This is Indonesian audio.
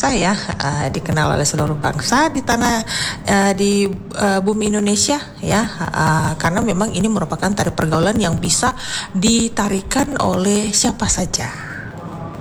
bangsa ya, dikenal oleh seluruh bangsa di tanah di bumi Indonesia ya, karena memang ini merupakan tari pergaulan yang bisa ditarikan oleh siapa saja.